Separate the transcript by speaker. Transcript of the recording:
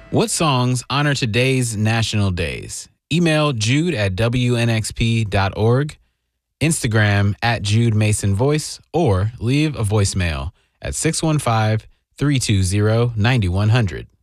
Speaker 1: What songs honor today's national days? Email Jude at WNXP.org, Instagram at Jude Mason Voice, or leave a voicemail at 615 320 9100.